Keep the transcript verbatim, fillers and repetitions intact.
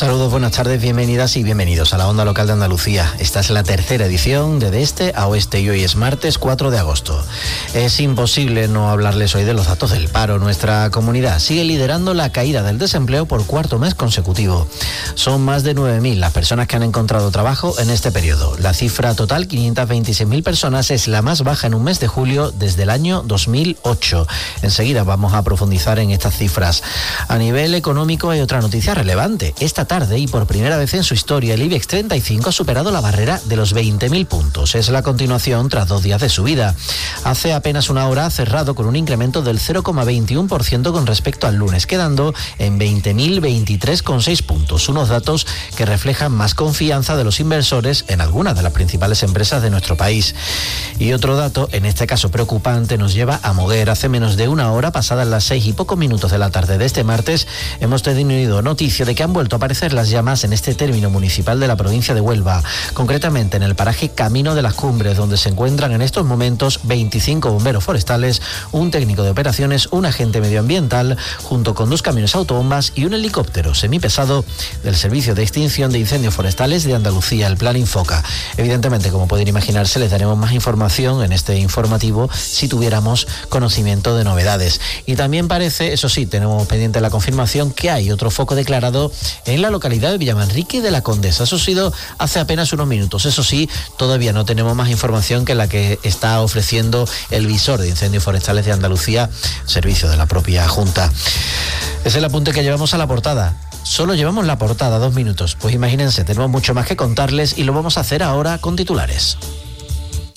Saludos, buenas tardes, bienvenidas y bienvenidos a la Onda Local de Andalucía. Esta es la tercera edición de De Este a Oeste y hoy es martes cuatro de agosto. Es imposible no hablarles hoy de los datos del paro. Nuestra comunidad sigue liderando la caída del desempleo por cuarto mes consecutivo. Son más de nueve mil las personas que han encontrado trabajo en este periodo. La cifra total, quinientas veintiséis mil personas, es la más baja en un mes de julio desde el año dos mil ocho. Enseguida vamos a profundizar en estas cifras. A nivel económico hay otra noticia relevante. Esta tarde y por primera vez en su historia el IBEX treinta y cinco ha superado la barrera de los veinte mil puntos. Es la continuación tras dos días de subida. Hace apenas una hora ha cerrado con un incremento del cero coma veintiuno por ciento con respecto al lunes, quedando en veinte mil veintitrés coma seis puntos. Unos datos que reflejan más confianza de los inversores en algunas de las principales empresas de nuestro país. Y otro dato, en este caso preocupante, nos lleva a Moguer. Hace menos de una hora, pasadas las seis y pocos minutos de la tarde de este martes, hemos tenido noticia de que han vuelto a aparecer las llamas en este término municipal de la provincia de Huelva, concretamente en el paraje Camino de las Cumbres, donde se encuentran en estos momentos veinticinco bomberos forestales, un técnico de operaciones, un agente medioambiental, junto con dos camiones autobombas y un helicóptero semipesado del Servicio de Extinción de Incendios Forestales de Andalucía, el Plan Infoca. Evidentemente, como pueden imaginarse, les daremos más información en este informativo si tuviéramos conocimiento de novedades. Y también parece, eso sí, tenemos pendiente la confirmación, que hay otro foco declarado en la localidad de Villamanrique de la Condesa. Eso ha sido hace apenas unos minutos. Eso sí, todavía no tenemos más información que la que está ofreciendo el visor de incendios forestales de Andalucía, servicio de la propia Junta. Es el apunte que llevamos a la portada. Solo llevamos la portada, dos minutos. Pues imagínense, tenemos mucho más que contarles y lo vamos a hacer ahora con titulares.